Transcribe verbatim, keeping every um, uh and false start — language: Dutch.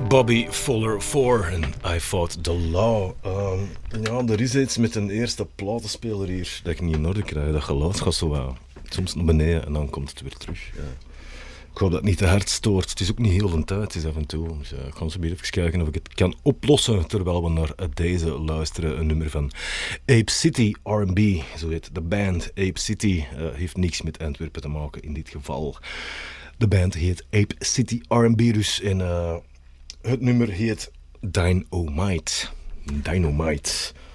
Bobby Fuller four en I Fought the Law. Um, ja, er is iets met een eerste platenspeler hier dat ik niet in orde krijg. Dat geluid gaat zo uh, soms naar beneden en dan komt het weer terug. Ja. Ik hoop dat het niet te hard stoort. Het is ook niet heel veel tijd, het is af en toe. Dus, uh, ik ga zo weer even kijken of ik het kan oplossen terwijl we naar deze luisteren. Een nummer van Ape City R and B, zo heet de band. Ape City uh, heeft niks met Antwerpen te maken in dit geval. De band heet Ape City R and B dus en uh, het nummer heet Dynamite. Dynamite.